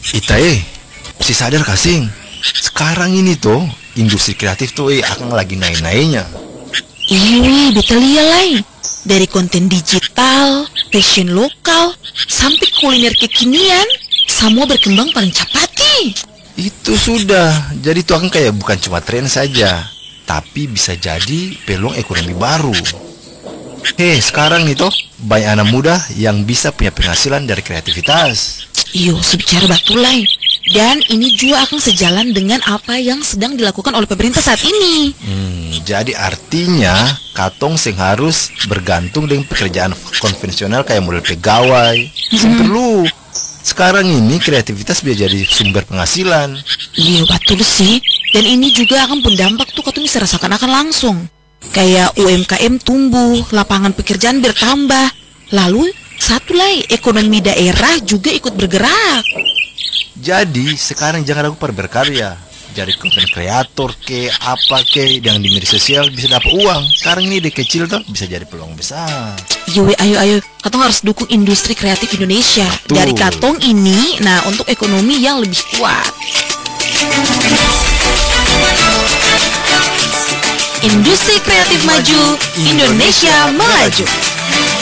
Itae, si sadar kasing. Sekarang ini tuh industri kreatif tuh akan lagi naik-naiknya. Iya, betul ya Lai. Dari konten digital, fashion lokal, sampai kuliner kekinian, semua berkembang paling cepat nih. Itu sudah. Jadi itu akan kayak bukan cuma tren saja, tapi bisa jadi peluang ekonomi baru. Sekarang nih toh banyak anak muda yang bisa punya penghasilan dari kreativitas. Iyo, sebicara betul Lai. Dan ini juga akan sejalan dengan apa yang sedang dilakukan oleh pemerintah saat ini. Jadi artinya katong sing harus bergantung dengan pekerjaan konvensional kayak model pegawai. Sing perlu. Sekarang ini kreativitas bisa jadi sumber penghasilan. Iya, betul sih. Dan ini juga akan berdampak tuh katanya bisa rasakan akan langsung. Kayak UMKM tumbuh, lapangan pekerjaan bertambah. Lalu satu lagi, ekonomi daerah juga ikut bergerak. Jadi sekarang jangan ragu pada berkarya. Jadi konten kreator ke apa ke yang di media sosial bisa dapat uang. Sekarang ini di kecil tuh bisa jadi peluang besar. Yoi, ayo, Katong harus dukung industri kreatif Indonesia. Betul. Dari Katong ini, nah untuk ekonomi yang lebih kuat. Industri kreatif maju, Indonesia melaju.